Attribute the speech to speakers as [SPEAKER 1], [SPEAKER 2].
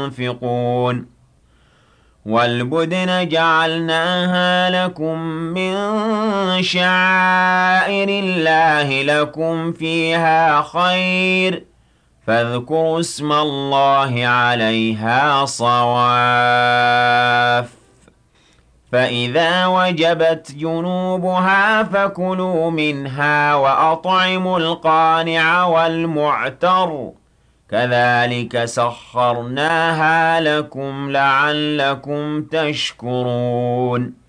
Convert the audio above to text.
[SPEAKER 1] تنفقون والبدن جعلناها لكم من شعائر الله لكم فيها خير فاذكروا اسم الله عليها صواف فإذا وجبت جنوبها فكلوا منها وأطعموا القانع والمعتر كذلك سخرناها لكم لعلكم تشكرون